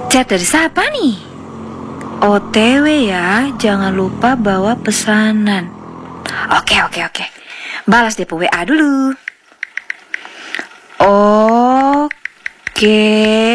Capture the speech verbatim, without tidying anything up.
Chat dari siapa nih? O T W ya, jangan lupa bawa pesanan. Oke, oke, oke. Balas D P W A dulu. Oke.